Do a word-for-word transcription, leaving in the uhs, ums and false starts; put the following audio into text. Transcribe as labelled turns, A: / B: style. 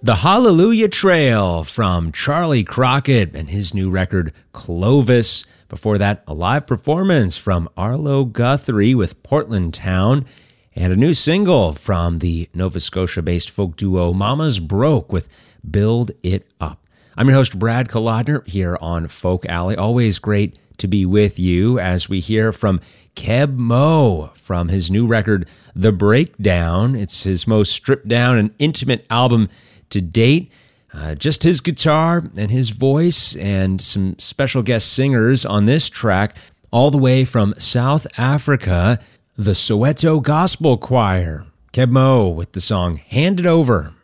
A: The Hallelujah Trail from Charlie Crockett and his new record, Clovis. Before that, a live performance from Arlo Guthrie with Portland Town, and a new single from the Nova Scotia-based folk duo Mamas Broke with Build It Up. I'm your host, Brad Kolodner, here on Folk Alley. Always great to be with you as we hear from Keb Mo from his new record, The Breakdown. It's his most stripped-down and intimate album to date. Uh, just his guitar and his voice and some special guest singers on this track, all the way from South Africa, the Soweto Gospel Choir. Keb Mo with the song Hand It Over.